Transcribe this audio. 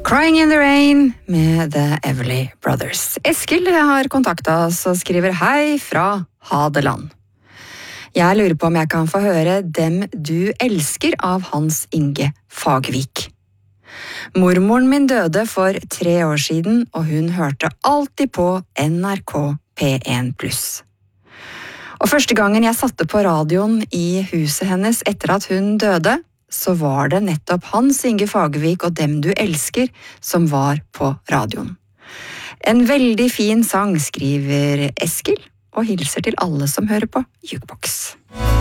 Crying in the Rain med The Everly Brothers. Eskil har kontaktet oss og skriver hei fra Hadeland. Jeg lurer på om jeg kan få høre Dem du elsker av Hans Inge Fagervik. Mormoren min døde for 3 år siden, og hun hørte alltid på NRK P1+. Og første gangen jeg satte på radioen i huset hennes etter at hun døde, så var det nettopp Hans Inge Fagervik og Dem du elsker som var på radioen. En veldig fin sang, skriver Eskil, og hilser til alle som hører på Jukebox.